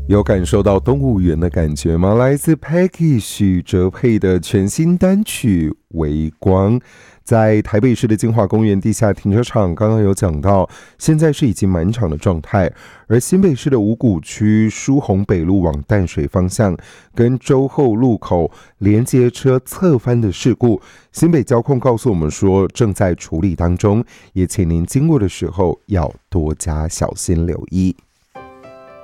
有感受到动物园的感觉吗？来自 Peggy 许哲佩的全新单曲《微光》。在台北市的金华公园地下停车场，刚刚有讲到，现在是已经满场的状态。而新北市的五股区疏洪北路往淡水方向跟洲后路口连接车侧翻的事故，新北交控告诉我们说正在处理当中，也请您经过的时候要多加小心留意。